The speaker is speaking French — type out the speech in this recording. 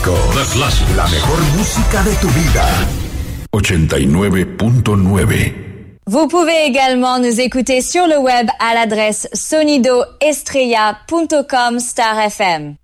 clásicos. La mejor música de tu vida. 89.9. Vous pouvez également nous écouter sur le web à l'adresse sonidoestrella.com/FM.